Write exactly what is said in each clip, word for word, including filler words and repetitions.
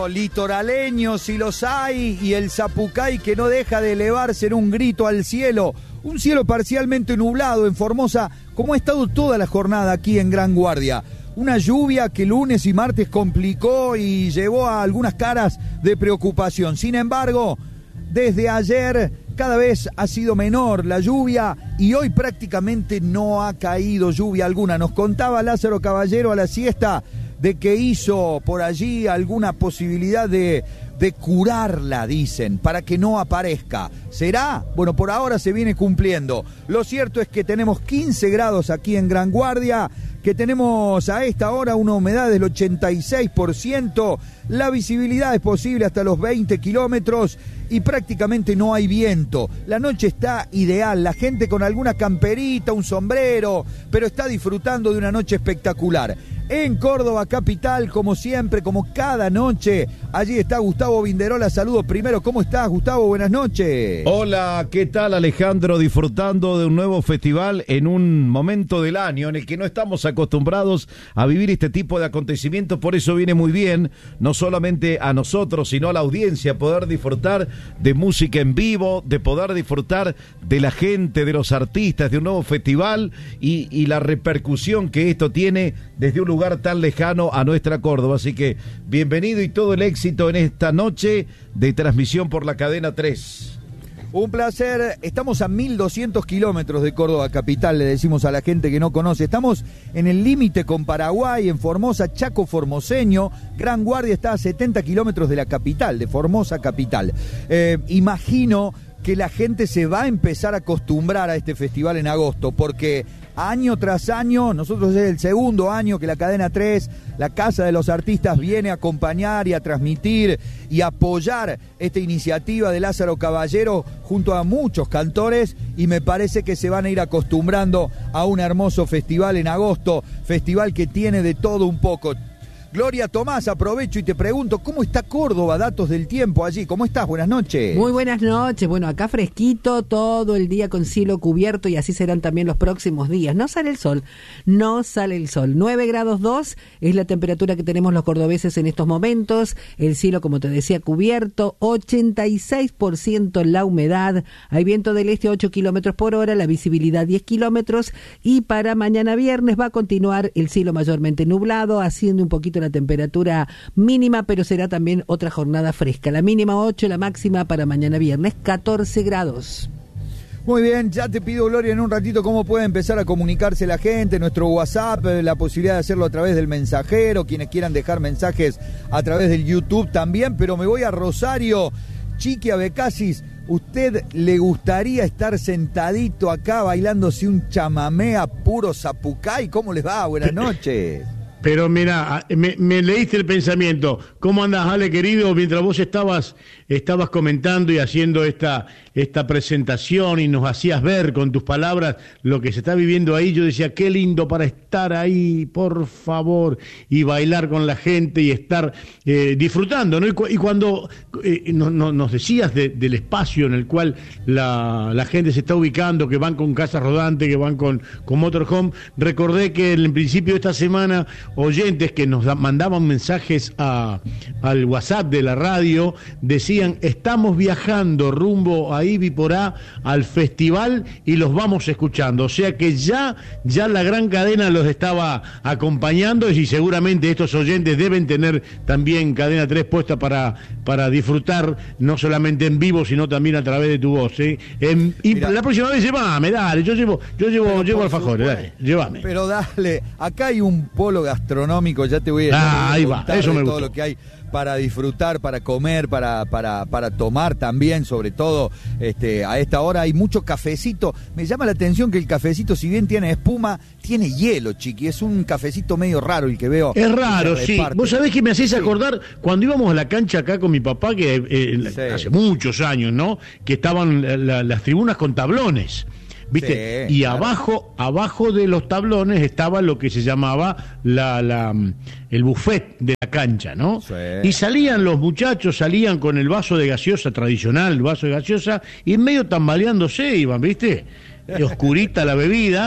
pero litoraleños si los hay, y el Zapucay que no deja de elevarse en un grito al cielo. Un cielo parcialmente nublado en Formosa, como ha estado toda la jornada aquí en Gran Guardia. Una lluvia que lunes y martes complicó y llevó a algunas caras de preocupación. Sin embargo, desde ayer cada vez ha sido menor la lluvia y hoy prácticamente no ha caído lluvia alguna. Nos contaba Lázaro Caballero a la siesta de que hizo por allí alguna posibilidad de, de curarla, dicen, para que no aparezca. ¿Será? Bueno, por ahora se viene cumpliendo. Lo cierto es que tenemos quince grados aquí en Gran Guardia, que tenemos a esta hora una humedad del ochenta y seis por ciento, la visibilidad es posible hasta los veinte kilómetros y prácticamente no hay viento. La noche está ideal, la gente con alguna camperita, un sombrero, pero está disfrutando de una noche espectacular. En Córdoba capital, como siempre, como cada noche, allí está Gustavo Vinderola. Saludos primero, ¿cómo estás, Gustavo? Buenas noches. Hola, ¿qué tal, Alejandro? Disfrutando de un nuevo festival en un momento del año en el que no estamos acostumbrados a vivir este tipo de acontecimientos, por eso viene muy bien, no solamente a nosotros, sino a la audiencia, poder disfrutar de música en vivo, de poder disfrutar de la gente, de los artistas, de un nuevo festival y, y la repercusión que esto tiene desde un lugar tan lejano a nuestra Córdoba. Así que bienvenido y todo el éxito en esta noche de transmisión por la cadena tres. Un placer, estamos a mil doscientos kilómetros de Córdoba capital, le decimos a la gente que no conoce. Estamos en el límite con Paraguay, en Formosa, Chaco formoseño. Gran Guardia está a setenta kilómetros de la capital, de Formosa capital. Eh, imagino que la gente se va a empezar a acostumbrar a este festival en agosto, porque año tras año, nosotros es el segundo año que la cadena tres, la Casa de los Artistas, viene a acompañar y a transmitir y apoyar esta iniciativa de Lázaro Caballero junto a muchos cantores, y me parece que se van a ir acostumbrando a un hermoso festival en agosto, festival que tiene de todo un poco. Gloria Tomás, aprovecho y te pregunto, ¿cómo está Córdoba? Datos del tiempo allí, ¿cómo estás? Buenas noches. Muy buenas noches, bueno, acá fresquito, todo el día con cielo cubierto y así serán también los próximos días. No sale el sol, no sale el sol. nueve grados dos es la temperatura que tenemos los cordobeses en estos momentos, el cielo, como te decía, cubierto, ochenta y seis por ciento la humedad, hay viento del este a ocho kilómetros por hora, la visibilidad diez kilómetros, y para mañana viernes va a continuar el cielo mayormente nublado, haciendo un poquito la temperatura mínima, pero será también otra jornada fresca. La mínima ocho, la máxima para mañana viernes catorce grados. Muy bien, ya te pido, Gloria, en un ratito cómo puede empezar a comunicarse la gente, nuestro WhatsApp, la posibilidad de hacerlo a través del mensajero, quienes quieran dejar mensajes a través del YouTube también, pero me voy a Rosario. Chiqui Abecasis, ¿usted le gustaría estar sentadito acá bailándose un chamamé a puro zapucay? ¿Cómo les va? Buenas noches. Pero mira, me, me leíste el pensamiento. ¿Cómo andás, Ale, querido? Mientras vos estabas estabas comentando y haciendo esta, esta presentación y nos hacías ver con tus palabras lo que se está viviendo ahí, yo decía, qué lindo para estar ahí, por favor, y bailar con la gente y estar eh, disfrutando, ¿no? Y, cu- y cuando eh, no, no, nos decías de, del espacio en el cual la, la gente se está ubicando, que van con casa rodante, que van con, con motorhome, recordé que en el principio de esta semana oyentes que nos da, mandaban mensajes a, al WhatsApp de la radio, decían, estamos viajando rumbo a Ibiporá al festival y los vamos escuchando, o sea que ya, ya la gran cadena los estaba acompañando, y seguramente estos oyentes deben tener también Cadena tres puesta para, para disfrutar, no solamente en vivo, sino también a través de tu voz, ¿eh? En, y Mirá, la próxima vez llévame, dale, yo llevo, yo llevo, llevo alfajores, dale, llévame. Pero dale, acá hay un polo gastronómico, ya te voy a, ah, a ahí va, eso me todo gustó. Lo que hay para disfrutar, para comer, para, para, para tomar también, sobre todo este, a esta hora hay mucho cafecito. Me llama la atención que el cafecito, si bien tiene espuma, tiene hielo, Chiqui. Es un cafecito medio raro el que veo. Es raro, sí. Vos sabés que me hacés acordar cuando íbamos a la cancha acá con mi papá, que eh, sí. hace muchos años, ¿no? Que estaban la, la, las tribunas con tablones. ¿Viste? Sí, y claro. abajo, abajo de los tablones estaba lo que se llamaba la, la, el buffet de la cancha, ¿no? Sí. Y salían los muchachos, salían con el vaso de gaseosa tradicional, el vaso de gaseosa, y medio tambaleándose iban, ¿viste? Oscurita la bebida,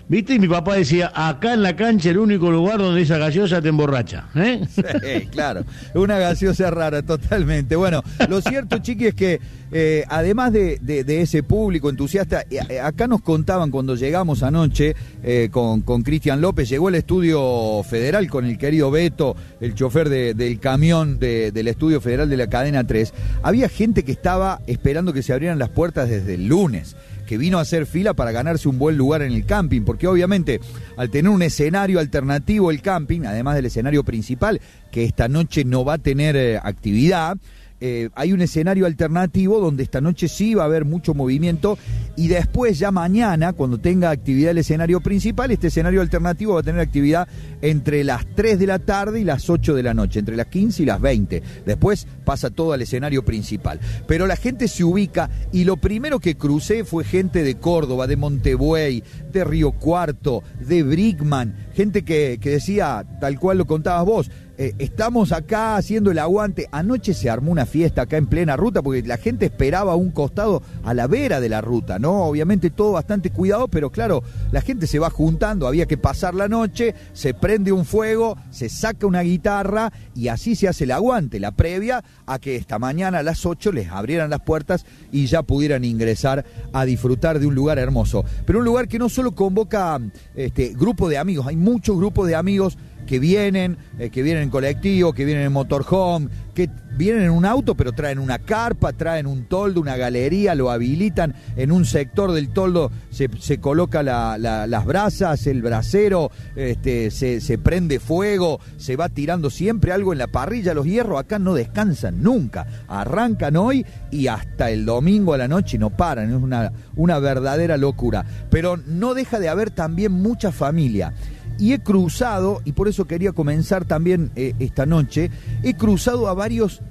¿viste? Y mi papá decía, acá en la cancha el único lugar donde esa gaseosa te emborracha. ¿eh? Sí, claro, una gaseosa rara, totalmente. Bueno, lo cierto, Chiqui, es que eh, además de, de, de ese público entusiasta, eh, acá nos contaban cuando llegamos anoche eh, con, con Cristian López, llegó el estudio federal con el querido Beto, el chofer de, del camión de, del estudio federal de la cadena tres. Había gente que estaba esperando que se abrieran las puertas desde el lunes, que vino a hacer fila para ganarse un buen lugar en el camping, porque obviamente al tener un escenario alternativo el camping, además del escenario principal, que esta noche no va a tener eh, actividad, eh, hay un escenario alternativo donde esta noche sí va a haber mucho movimiento, y después ya mañana, cuando tenga actividad el escenario principal, este escenario alternativo va a tener actividad entre las tres de la tarde y las ocho de la noche, entre las quince y las veinte. Después pasa todo al escenario principal. Pero la gente se ubica, y lo primero que crucé fue gente de Córdoba, de Montebuey, de Río Cuarto, de Brickman, gente que, que decía, tal cual lo contabas vos, eh, estamos acá haciendo el aguante. Anoche se armó una fiesta acá en plena ruta, porque la gente esperaba a un costado, a la vera de la ruta, ¿no? Obviamente todo bastante cuidado, pero claro, la gente se va juntando, había que pasar la noche, se prende un fuego, se saca una guitarra, y así se hace el aguante, la previa a que esta mañana a las ocho les abrieran las puertas y ya pudieran ingresar a disfrutar de un lugar hermoso. Pero un lugar que no solo convoca este grupo de amigos, hay muchos grupos de amigos que vienen, eh, que vienen en colectivo, que vienen en motorhome, que vienen en un auto, pero traen una carpa, traen un toldo, una galería, lo habilitan. En un sector del toldo se, se coloca la, la, las brasas, el brasero, este, se, se prende fuego, se va tirando siempre algo en la parrilla. Los hierros acá no descansan nunca, arrancan hoy y hasta el domingo a la noche no paran, es una, una verdadera locura. Pero no deja de haber también mucha familia. Y he cruzado, y por eso quería comenzar también eh, esta noche, he cruzado a varios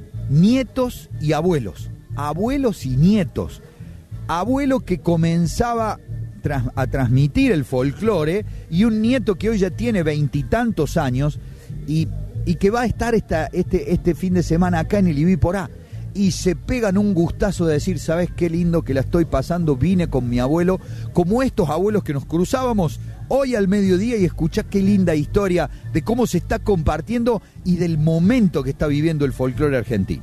nietos y abuelos, abuelos y nietos. Abuelo que comenzaba tras, a transmitir el folclore, y un nieto que hoy ya tiene veintitantos años y, y que va a estar esta, este, este fin de semana acá en el Ibí Porá. Y se pegan un gustazo de decir, ¿sabes qué lindo que la estoy pasando? Vine con mi abuelo, como estos abuelos que nos cruzábamos hoy al mediodía, y escuchá qué linda historia de cómo se está compartiendo y del momento que está viviendo el folclore argentino.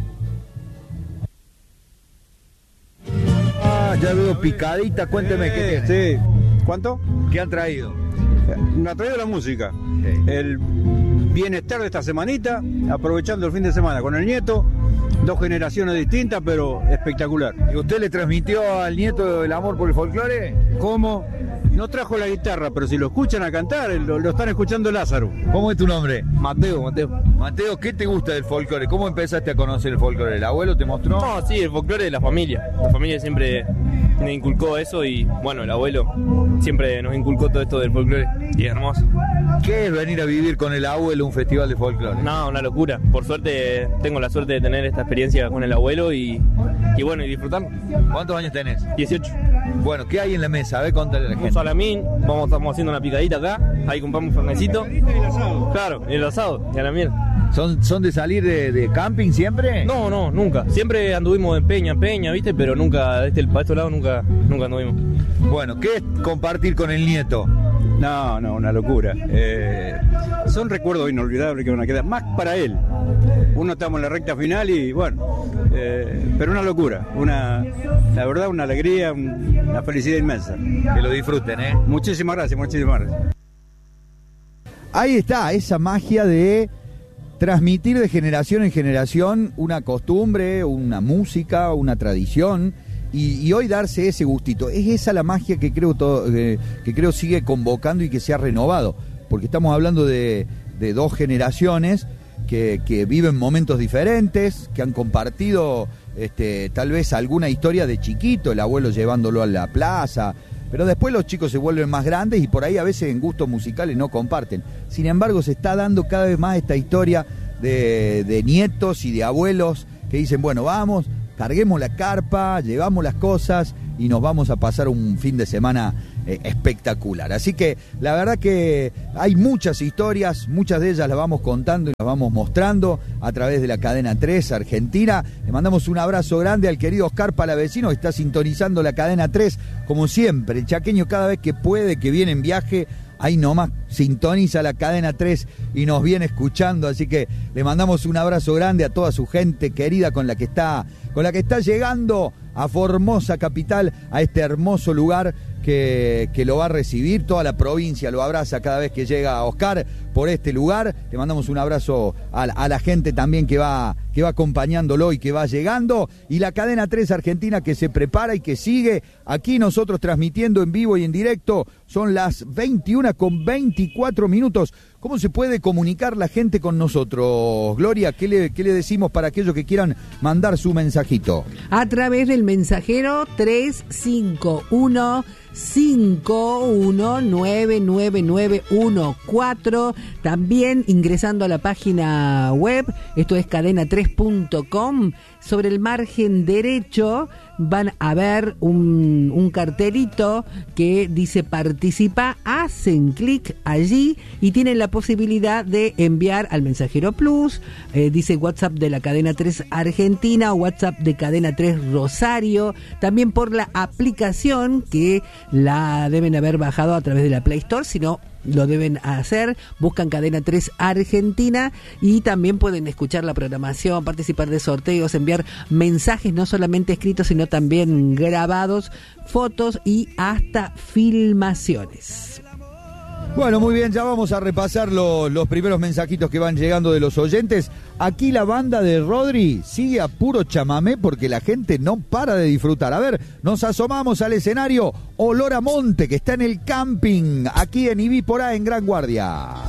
Ah, ya veo picadita, cuénteme sí, qué tiene. Sí, ¿cuánto? ¿Qué han traído? Me ha traído la música, sí. El bienestar de esta semanita, aprovechando el fin de semana con el nieto. Dos generaciones distintas, pero espectacular. ¿Y usted le transmitió al nieto el amor por el folclore? ¿Cómo? No trajo la guitarra, pero si lo escuchan a cantar, lo, lo están escuchando Lázaro. ¿Cómo es tu nombre? Mateo, Mateo. Mateo, ¿qué te gusta del folclore? ¿Cómo empezaste a conocer el folclore? ¿El abuelo te mostró? No, sí, el folclore de la familia. La familia siempre me inculcó eso, y bueno, el abuelo siempre nos inculcó todo esto del folclore, y es hermoso. ¿Qué es venir a vivir con el abuelo un festival de folclore? No, una locura. Por suerte tengo la suerte de tener esta experiencia con el abuelo y, y bueno, y disfrutarlo. ¿Cuántos años tenés? dieciocho. Bueno, ¿qué hay en la mesa? A ver, contale a la gente. Un salamín, vamos, estamos haciendo una picadita acá, ahí compramos un fernecito. Y el asado. Claro, el asado y a la miel. ¿Son, son de salir de, de camping siempre? No, no, nunca. Siempre anduvimos de peña en peña, ¿viste? Pero nunca, este, para estos lados nunca, nunca anduvimos. Bueno, ¿qué es compartir con el nieto? No, no, una locura. Eh, son recuerdos inolvidables que van a quedar, más para él. Uno estamos en la recta final y bueno, eh, pero una locura, una, la verdad, una alegría, un, una felicidad inmensa. Que lo disfruten, ¿eh? Muchísimas gracias, muchísimas gracias. Ahí está, esa magia de transmitir de generación en generación una costumbre, una música, una tradición. Y, y hoy darse ese gustito, es esa la magia que creo todo, eh, que creo sigue convocando y que se ha renovado, porque estamos hablando de, de dos generaciones que, que viven momentos diferentes, que han compartido este, tal vez alguna historia de chiquito, el abuelo llevándolo a la plaza, pero después los chicos se vuelven más grandes y por ahí a veces en gustos musicales no comparten. Sin embargo, se está dando cada vez más esta historia de, de nietos y de abuelos que dicen, bueno, vamos, carguemos la carpa, llevamos las cosas y nos vamos a pasar un fin de semana eh, espectacular. Así que la verdad que hay muchas historias, muchas de ellas las vamos contando y las vamos mostrando a través de la cadena tres Argentina. Le mandamos un abrazo grande al querido Oscar Palavecino, que está sintonizando la cadena tres como siempre. El chaqueño cada vez que puede, que viene en viaje, ahí nomás sintoniza la cadena tres y nos viene escuchando, así que le mandamos un abrazo grande a toda su gente querida con la que está, con la que está llegando a Formosa capital, a este hermoso lugar que, que lo va a recibir. Toda la provincia lo abraza cada vez que llega Oscar por este lugar. Le mandamos un abrazo a, a la gente también que va, que va acompañándolo y que va llegando. Y la cadena tres Argentina que se prepara y que sigue aquí nosotros transmitiendo en vivo y en directo. Son las veintiuna con veinticuatro minutos. ¿Cómo se puede comunicar la gente con nosotros, Gloria? ¿Qué le, qué le decimos para aquellos que quieran mandar su mensajito? A través del mensajero tres cinco uno cinco uno nueve nueve nueve uno cuatro, también ingresando a la página web, esto es cadena tres punto com. Sobre el margen derecho van a ver un, un cartelito que dice participa, hacen clic allí y tienen la posibilidad de enviar al mensajero plus, eh, dice WhatsApp de la cadena tres Argentina o WhatsApp de cadena tres Rosario, también por la aplicación que la deben haber bajado a través de la Play Store, si no lo deben hacer, buscan cadena tres Argentina y también pueden escuchar la programación, participar de sorteos, enviar mensajes no solamente escritos sino también grabados, fotos y hasta filmaciones. Bueno, muy bien, ya vamos a repasar lo, los primeros mensajitos que van llegando de los oyentes. Aquí la banda de Rodri sigue a puro chamamé porque la gente no para de disfrutar. A ver, nos asomamos al escenario Olor a Monte, que está en el camping, aquí en Ibiporá, en Gran Guardia.